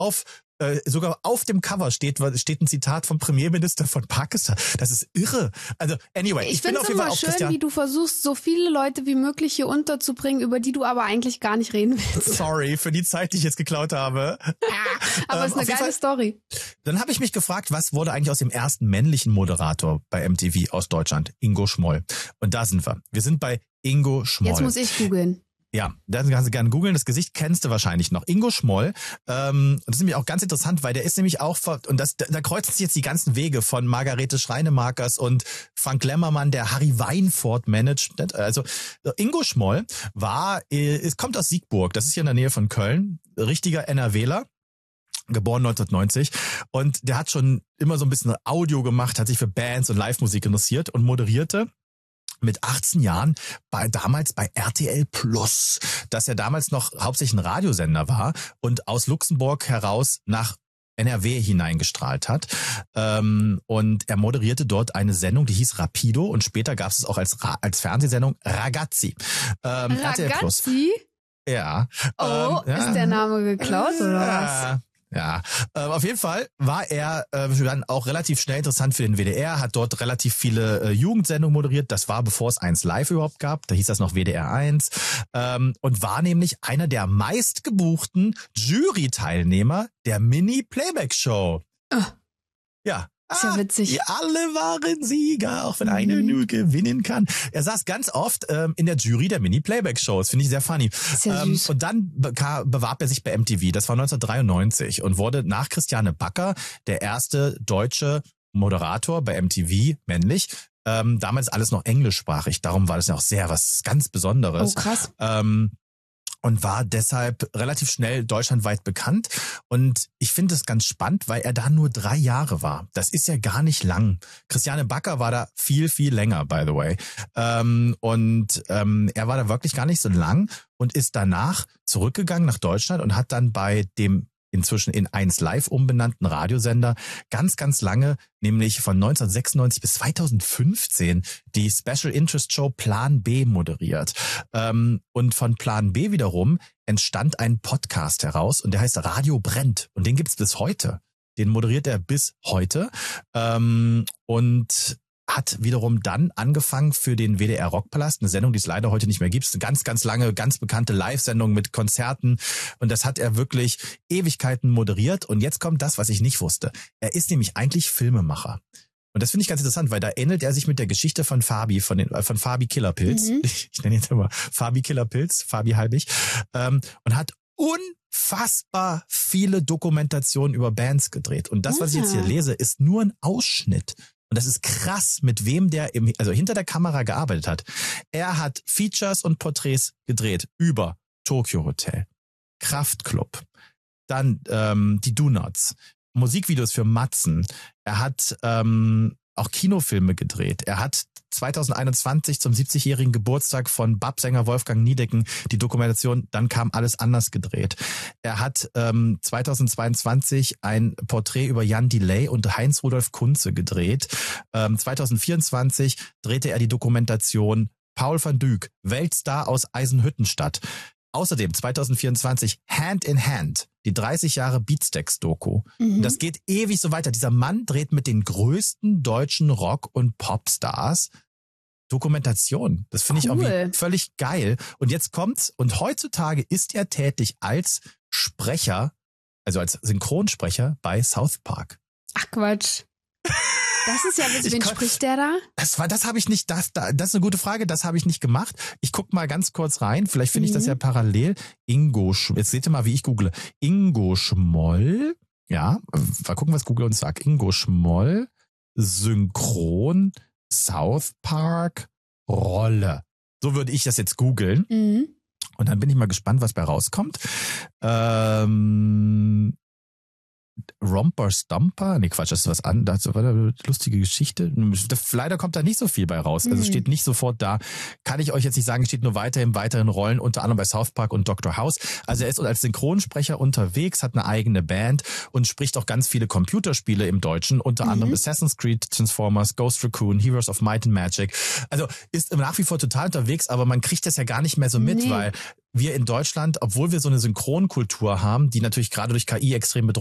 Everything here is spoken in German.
sogar auf dem Cover steht ein Zitat vom Premierminister von Pakistan. Das ist irre. Also anyway, ich bin auf jeden Fall auch schön, wie du versuchst, so viele Leute wie möglich hier unterzubringen, über die du aber eigentlich gar nicht reden willst. Sorry für die Zeit, die ich jetzt geklaut habe. Aber es ist eine geile Story. Dann habe ich mich gefragt, was wurde eigentlich aus dem ersten männlichen Moderator bei MTV aus Deutschland? Ingo Schmoll. Und da sind wir. Wir sind bei Ingo Schmoll. Jetzt muss ich googeln. Ja, das kannst du gerne googeln. Das Gesicht kennst du wahrscheinlich noch. Ingo Schmoll. Und das ist nämlich auch ganz interessant, weil der ist nämlich auch, und da kreuzen sich jetzt die ganzen Wege von Margarete Schreinemakers und Frank Lemmermann, der Harry Weinfurt managt. Also Ingo Schmoll kommt aus Siegburg. Das ist hier in der Nähe von Köln. Richtiger NRWler. Geboren 1990. Und der hat schon immer so ein bisschen Audio gemacht, hat sich für Bands und Live-Musik interessiert und moderierte mit 18 Jahren damals bei RTL Plus, dass er damals noch hauptsächlich ein Radiosender war und aus Luxemburg heraus nach NRW hineingestrahlt hat. Und er moderierte dort eine Sendung, die hieß Rapido, und später gab es auch als Fernsehsendung Ragazzi. RTL Plus. Ja. Ist der Name geklaut oder was? Ja, auf jeden Fall war er dann auch relativ schnell interessant für den WDR, hat dort relativ viele Jugendsendungen moderiert. Das war, bevor es 1 Live überhaupt gab. Da hieß das noch WDR 1. Und war nämlich einer der meistgebuchten Jury-Teilnehmer der Mini-Playback-Show. Ja. Ist ja witzig. Die alle waren Sieger, auch wenn einer nur gewinnen kann. Er saß ganz oft in der Jury der Mini-Playback-Shows. Finde ich sehr funny. Sehr süß. Und dann bewarb er sich bei MTV. Das war 1993 und wurde nach Christiane Backer der erste deutsche Moderator bei MTV, männlich. Damals alles noch englischsprachig. Darum war das ja auch was ganz Besonderes. Oh, krass. Und war deshalb relativ schnell deutschlandweit bekannt. Und ich finde es ganz spannend, weil er da nur 3 Jahre war. Das ist ja gar nicht lang. Christiane Backer war da viel, viel länger, by the way. Er war da wirklich gar nicht so lang und ist danach zurückgegangen nach Deutschland und hat dann bei dem inzwischen in 1 Live umbenannten Radiosender ganz, ganz lange, nämlich von 1996 bis 2015, die Special Interest Show Plan B moderiert. Und von Plan B wiederum entstand ein Podcast heraus und der heißt Radio Brennt und den gibt's bis heute. Den moderiert er bis heute und hat wiederum dann angefangen für den WDR Rockpalast, eine Sendung, die es leider heute nicht mehr gibt. Eine ganz, ganz lange, ganz bekannte Live-Sendung mit Konzerten. Und das hat er wirklich Ewigkeiten moderiert. Und jetzt kommt das, was ich nicht wusste. Er ist nämlich eigentlich Filmemacher. Und das finde ich ganz interessant, weil da ähnelt er sich mit der Geschichte von Fabi, von Fabi Killerpilz. Ich nenne jetzt immer Fabi Killerpilz, Fabi Halbig. Und hat unfassbar viele Dokumentationen über Bands gedreht. Und das, was ich jetzt hier lese, ist nur ein Ausschnitt. Und das ist krass, mit wem der hinter der Kamera gearbeitet hat. Er hat Features und Porträts gedreht über Tokyo Hotel, Kraftklub, dann die Do-Nots, Musikvideos für Matzen. Er hat auch Kinofilme gedreht. Er hat 2021 zum 70-jährigen Geburtstag von BAP-Sänger Wolfgang Niedecken die Dokumentation Dann kam alles anders gedreht. Er hat 2022 ein Porträt über Jan Delay und Heinz-Rudolf Kunze gedreht. 2024 drehte er die Dokumentation Paul van Dyk, Weltstar aus Eisenhüttenstadt. Außerdem 2024 Hand in Hand, die 30 Jahre Beatsteaks-Doku. Das geht ewig so weiter. Dieser Mann dreht mit den größten deutschen Rock- und Popstars Dokumentation. Das finde ich irgendwie völlig geil. Und jetzt kommt's. Und heutzutage ist er tätig als Sprecher, also als Synchronsprecher bei South Park. Ach Quatsch. Das ist ja witzig. Wen spricht der da? Das habe ich nicht, das ist eine gute Frage, das habe ich nicht gemacht. Ich guck mal ganz kurz rein, vielleicht finde ich das ja parallel. Jetzt seht ihr mal, wie ich google. Ingo Schmoll, ja, mal gucken, was Google uns sagt. Ingo Schmoll, Synchron, South Park, Rolle. So würde ich das jetzt googeln. Und dann bin ich mal gespannt, was bei rauskommt. Romper Stomper? Nee, Quatsch, das ist was anderes. Das war eine lustige Geschichte. Leider kommt da nicht so viel bei raus. Also steht nicht sofort da. Kann ich euch jetzt nicht sagen, steht nur weiteren Rollen, unter anderem bei South Park und Dr. House. Also er ist als Synchronsprecher unterwegs, hat eine eigene Band und spricht auch ganz viele Computerspiele im Deutschen, unter anderem Assassin's Creed, Transformers, Ghost Recon, Heroes of Might and Magic. Also ist nach wie vor total unterwegs, aber man kriegt das ja gar nicht mehr so mit, weil wir in Deutschland, obwohl wir so eine Synchronkultur haben, die natürlich gerade durch KI extrem bedroht